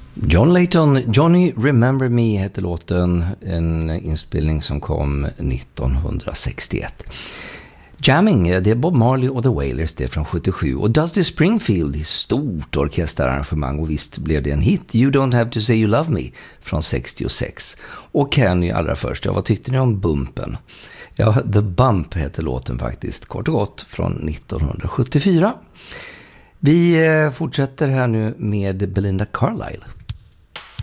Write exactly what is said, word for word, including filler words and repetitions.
John Layton, Johnny Remember Me heter låten, en inspelning som kom nittonhundrasextioett. Jamming, det är Bob Marley och The Wailers, det är från sjuttiosju. Och Dusty Springfield i stort orkesterarrangemang, och visst blev det en hit. You Don't Have To Say You Love Me från sextiosex. Och Kenny allra först, ja, vad tyckte ni om Bumpen? Ja, The Bump heter låten faktiskt, kort och gott, från nittonhundrasjuttiofyra. Vi fortsätter här nu med Belinda Carlisle.